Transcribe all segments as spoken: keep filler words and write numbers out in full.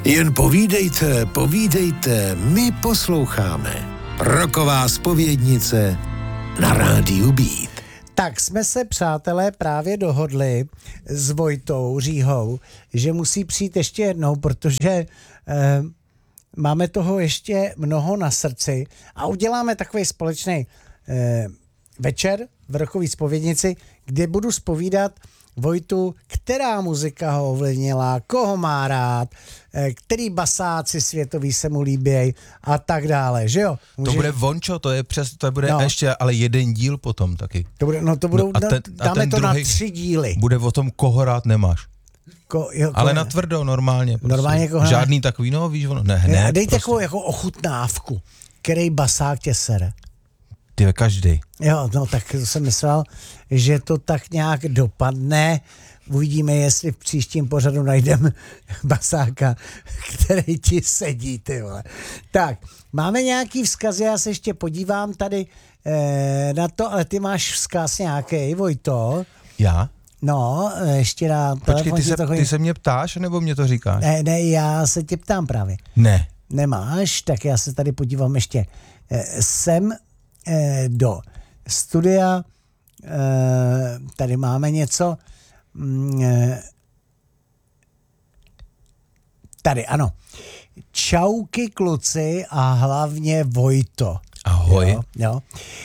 Jen povídejte, povídejte, my posloucháme. Rocková zpovědnice na rádiu Beat. Tak jsme se, přátelé, právě dohodli s Vojtou Říhou, že musí přijít ještě jednou, protože eh, máme toho ještě mnoho na srdci a uděláme takový společný eh, večer v Rockové zpovědnici, kde budu zpovídat Vojtu, která muzika ho ovlivnila, koho má rád, který basáci světový se mu líbějí a tak dále, že jo? Může... To bude vončo, to je přes, to bude no. ještě ale jeden díl potom taky. To bude, no to budou, no, a ten, dáme a ten to na tři díly. Bude o tom, koho rád nemáš. Ko, jo, ale na tvrdo, normálně. Prostě. Normálně koho žádný takový, no víš, ono, ne, hned. Ne, dej prostě. takovou jako ochutnávku, který basák tě sere. Ty každý. Jo, no tak jsem myslel, že to tak nějak dopadne. Uvidíme, jestli v příštím pořadu najdeme basáka, který ti sedí, ty vole. Tak, máme nějaký vzkazy, já se ještě podívám tady eh, na to, ale ty máš vzkaz nějaký, Vojto. Já? No, ještě na Počkej, ty se, ty se mě ptáš, nebo mě to říkáš? Ne, ne, já se tě ptám právě. Ne. Nemáš, tak já se tady podívám ještě eh, sem eh, do studia. Eh, tady máme něco. Tady, ano. Čauky kluci a hlavně Vojto. Ahoj. Jo, jo.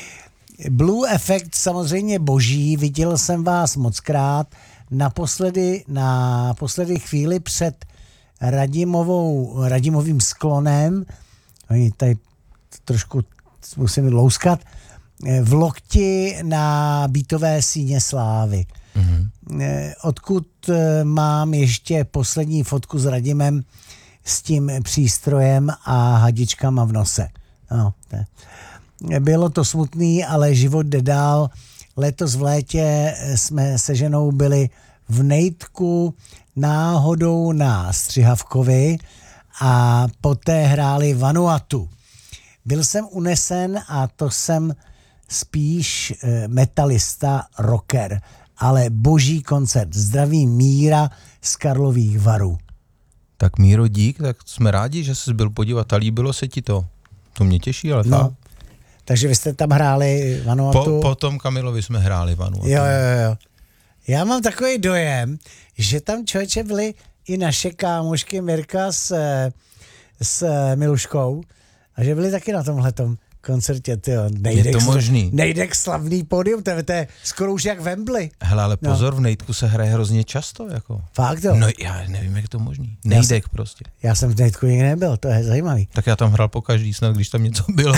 Blue Effect samozřejmě boží, viděl jsem vás mockrát. Naposledy, na poslední chvíli před Radimovou, Radimovým sklonem, tady trošku musím louskat, v lokti na Beatové síně slávy. Mm-hmm. Odkud mám ještě poslední fotku s Radimem s tím přístrojem a hadičkama v nose. No, to. Bylo to smutný, ale život jde dál. Letos v létě jsme se ženou byli v Nejtku náhodou na Střihavkovi a poté hráli Vanuatu. Byl jsem unesen a to jsem spíš metalista, rocker, ale boží koncert. Zdraví Míra z Karlových Varů. Tak Míro, dík, tak jsme rádi, že jsi byl podívat a líbilo se ti to. To mě těší, ale no, fakt. Takže vy jste tam hráli Vanuatu? Po, potom Kamilovi jsme hráli Vanuatu. Jo, jo, jo. Já mám takový dojem, že tam člověče byly i naše kámošky Mirka s, s Miluškou a že byli taky na tomhletom koncertě, tyjo. Je to možný. Nejde k slavný pódium, to je, to je skoro už jak Wembley. Hele, ale pozor, no. V Nejtku se hraje hrozně často, jako. Fakt jo? No já nevím, jak je to možný. Nejdek já prostě. Já jsem v Nejtku nikdy nebyl, to je zajímavý. Tak já tam hrál po každý snad, když tam něco bylo.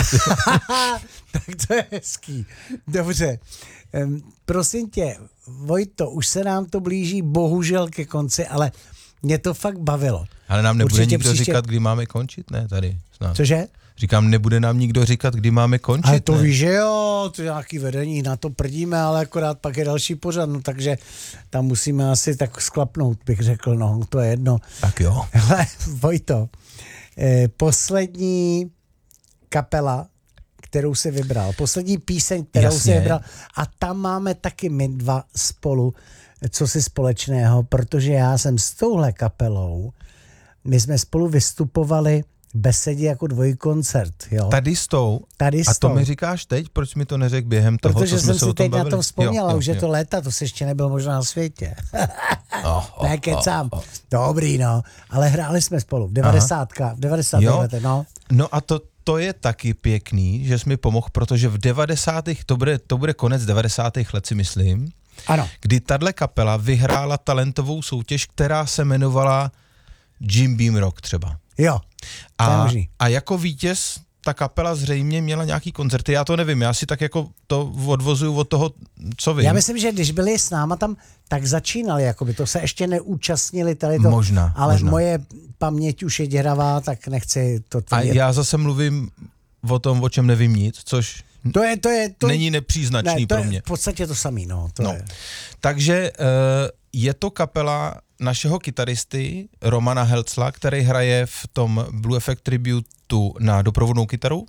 Tak to je hezký. Dobře. Um, prosím tě, Vojto, už se nám to blíží bohužel ke konci, ale mě to fakt bavilo. Ale nám nebude Určitě nikdo příště... říkat, kdy máme končit, ne, tady snad. Cože? Říkám, nebude nám nikdo říkat, kdy máme končit. Ale to ne? víš, že jo, to je nějaký vedení, na to prdíme, ale akorát pak je další pořad, no takže tam musíme asi tak sklapnout, bych řekl, no, to je jedno. Tak jo. Hele, Vojto, eh, poslední kapela, kterou si vybral, poslední píseň, kterou Jasně. si vybral a tam máme taky my dva spolu, co si společného, protože já jsem s touhle kapelou, my jsme spolu vystupovali Besedě jako dvojkoncert, jo. Tady s tou. Tady s a to tou. mi říkáš teď, proč mi to neřekl během toho, protože co jsme jsem se si o tom teď bavili? na to vzpomněla, jo, už je jo. to léta, to se ještě nebyl možná na světě. Oh, oh, ne, kecám. Oh, oh. Dobrý, no. Ale hráli jsme spolu v devadesátka, v devadesátých letech, no. No a to, to je taky pěkný, že jsi mi pomohl, protože v devadesátých, to bude, to bude konec devadesátých let, si myslím, ano. Kdy tahle kapela vyhrála talentovou soutěž, která se jmenovala Jim Beam Rock třeba. Jo, a, a jako vítěz ta kapela zřejmě měla nějaký koncerty, já to nevím, já si tak jako to odvozuju od toho, co vím. Já myslím, že když byli s náma tam, tak začínali, jakoby to se ještě neúčastnili tady to, možná, ale možná. Moje paměť už je děravá, tak nechci to tvrdit. A já zase mluvím o tom, o čem nevím nic, což to je, to je, to... není nepříznačný ne, to pro je mě. v podstatě to samý, no. To no. je. Takže uh, je to kapela našeho kytaristy Romana Helcla, který hraje v tom Blue Effect Tributu na doprovodnou kytaru.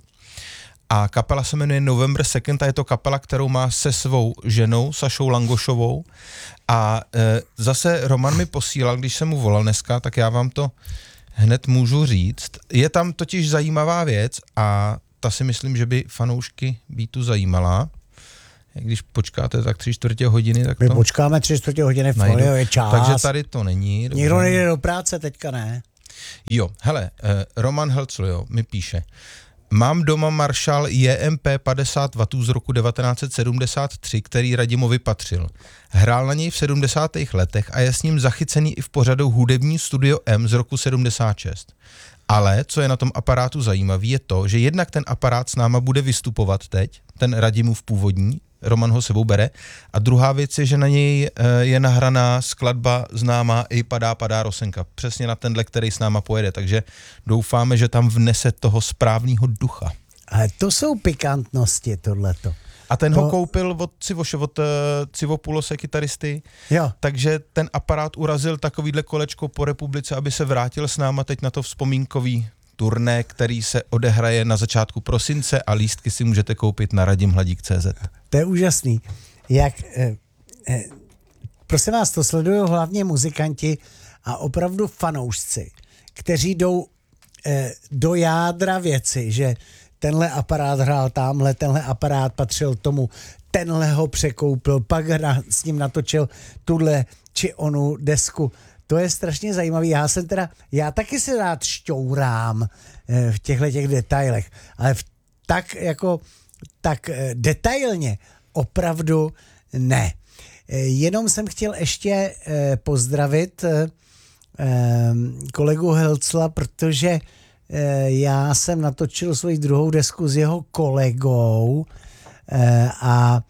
A kapela se jmenuje November second a je to kapela, kterou má se svou ženou Sašou Langošovou. A e, zase Roman mi posílal, když jsem mu volal dneska, tak já vám to hned můžu říct. Je tam totiž zajímavá věc a ta si myslím, že by fanoušky Beatu zajímala. Když počkáte tak tři čtvrtě hodiny, tak My to... počkáme tři čtvrtě hodiny, v folio je čas. Takže tady to není. Dobře. Nikdo nejde do práce, teďka ne. Jo, hele, eh, Roman Helcl, jo, mi píše. Mám doma Marshall J M P padesát wattů z roku devatenáct set sedmdesát tři, který Radimovi patřil. Hrál na něj v sedmdesátých letech a je s ním zachycený i v pořadu Hudební studio M z roku sedmdesát šest. Ale, co je na tom aparátu zajímavý, je to, že jednak ten aparát s náma bude vystupovat teď, ten Radimův původní, Roman ho sebou bere, a druhá věc je, že na něj je nahraná skladba známá i Padá, padá rosenka, přesně na tenhle, který s náma pojede, takže doufáme, že tam vnese toho správného ducha. Ale to jsou pikantnosti, tohleto. A ten to... ho koupil od Civoše, od uh, Civopulose kytaristy, jo. Takže ten aparát urazil takovýhle kolečko po republice, aby se vrátil s náma teď na to vzpomínkový turné, který se odehraje na začátku prosince a lístky si můžete koupit na radimhladík tečka cé zet. To je úžasný. Jak, eh, eh, prosím vás, to sledují hlavně muzikanti a opravdu fanoušci, kteří jdou eh, do jádra věci, že tenhle aparát hrál tamhle, tenhle aparát patřil tomu, tenhle ho překoupil, pak hra, s ním natočil tuhle či onu desku. To je strašně zajímavý. Já jsem teda, já taky si rád šťourám eh, v těchto těch detailech, ale v, tak jako, tak eh, detailně opravdu ne. Eh, jenom jsem chtěl ještě eh, pozdravit eh, eh, kolegu Helcla, protože eh, já jsem natočil svoji druhou desku s jeho kolegou eh, a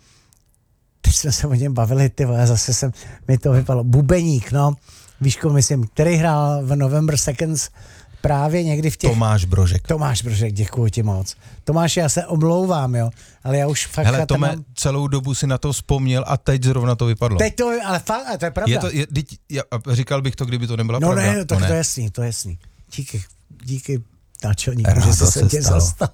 teď jsme se o něm bavili, ty vole, zase jsem, mi to vypadlo, Bubeník, no, víš, koho myslím, který hrál v November Seconds právě někdy v těch... Tomáš Brožek. Tomáš Brožek, děkuji ti moc. Tomáš, já se omlouvám, jo, ale já už fakt... Hele, Tome, mám... celou dobu si na to vzpomněl a teď zrovna to vypadlo. Teď to, ale fakt, ale to je pravda. Je to, je, teď, já, říkal bych to, kdyby to nebyla no pravda. Ne, to, no ne, to je jasný, to je jasný. Díky, díky náčelníku, Rád že jsi se se tě stalo. zastal.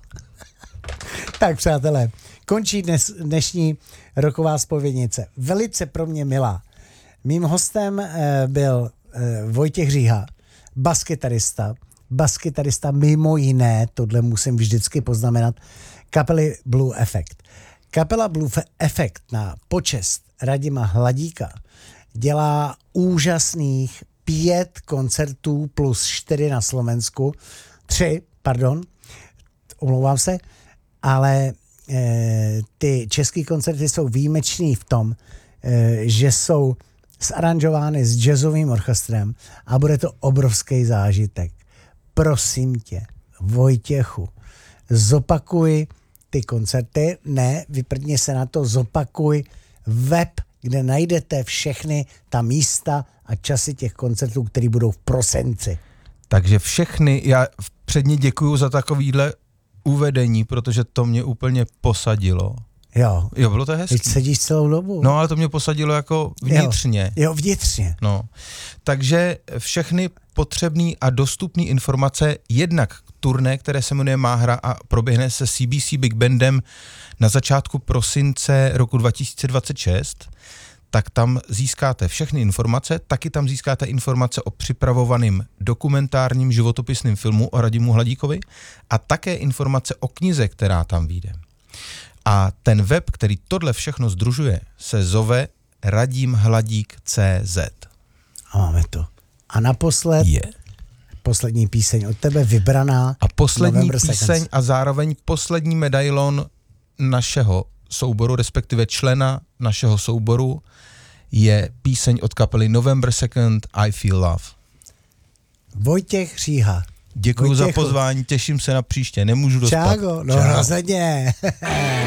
Tak, přátelé, končí dnes, dnešní roková zpovědnice. Velice pro mě milá. Mým hostem eh, byl eh, Vojtěch Říha, baskytarista, baskytarista mimo jiné, tohle musím vždycky poznamenat, kapely Blue Effect. Kapela Blue Effect na počest Radima Hladíka dělá úžasných pět koncertů plus čtyři na Slovensku, tři, pardon, omlouvám se, ale e, ty český koncerty jsou výjimečný v tom, e, že jsou zaranžovány s jazzovým orchestrem a bude to obrovský zážitek. Prosím tě, Vojtěchu, zopakuj ty koncerty, ne, vyprdni se na to, zopakuj web, kde najdete všechny ta místa a časy těch koncertů, které budou v prosinci. Takže všechny, já předně děkuju za takovýhle uvedení, protože to mě úplně posadilo. Jo. Jo, bylo to hezký. Teď sedíš celou dobu. No, ale to mě posadilo jako vnitřně. Jo, jo vnitřně. No. Takže všechny potřebné a dostupné informace jednak k turné, které se jmenuje Má hra a proběhne se C B C Big Bandem na začátku prosince roku dva tisíce dvacet šest, tak tam získáte všechny informace, taky tam získáte informace o připravovaném dokumentárním životopisným filmu o Radimu Hladíkovi a také informace o knize, která tam vyjde. A ten web, který tohle všechno sdružuje, se zove radimhladík tečka cé zet. A máme to. A naposled je. Poslední píseň od tebe vybraná. A poslední November píseň Seconds. a zároveň poslední medailon našeho souboru, respektive člena našeho souboru, je píseň od kapely November Second I Feel Love. Vojtěch Říha. Děkuji za Vojtěchu. pozvání, těším se na příště, nemůžu dospat. Čágo, no rozhodně.